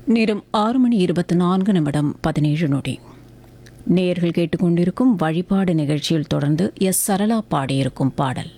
நேரம் 6:24:17. நேயர்கள் கேட்டுக்கொண்டிருக்கும் வழிபாடு நிகழ்ச்சியில் தொடர்ந்து எஸ். சரளா பாடியிருக்கும் பாடல்.